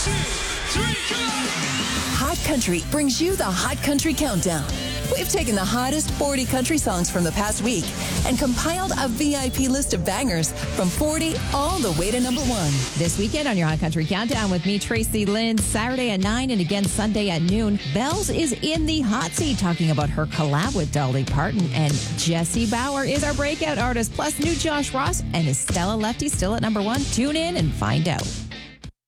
Hot Country brings you the Hot Country Countdown. We've taken the hottest 40 country songs from the past week and compiled a VIP list of bangers from 40 all the way to number 1. This weekend on your Hot Country Countdown with me, Tracy Lynn, Saturday at 9 and again Sunday at noon. Bells is in the hot seat talking about her collab with Dolly Parton, and Jessie Bauer is our breakout artist. Plus, new Josh Ross and is Stella Lefty still at number 1? Tune in and find out.